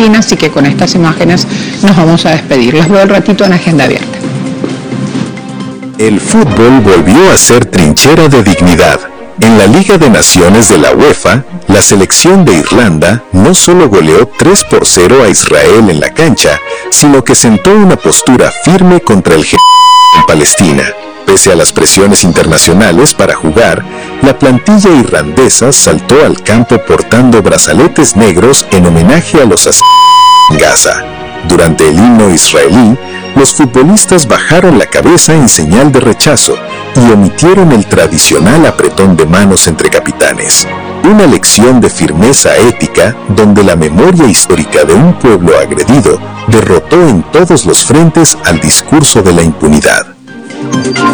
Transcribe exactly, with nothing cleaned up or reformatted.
Palestina, así que con estas imágenes nos vamos a despedir. Los veo al ratito en Agenda Abierta. El fútbol volvió a ser trinchera de dignidad. En la Liga de Naciones de la UEFA, la selección de Irlanda no solo goleó tres por cero a Israel en la cancha, sino que sentó una postura firme contra el genocidio en Palestina. Pese a las presiones internacionales para jugar, la plantilla irlandesa saltó al campo portando brazaletes negros en homenaje a los asesinados en Gaza. Durante el himno israelí, los futbolistas bajaron la cabeza en señal de rechazo y omitieron el tradicional apretón de manos entre capitanes. Una lección de firmeza ética donde la memoria histórica de un pueblo agredido derrotó en todos los frentes al discurso de la impunidad.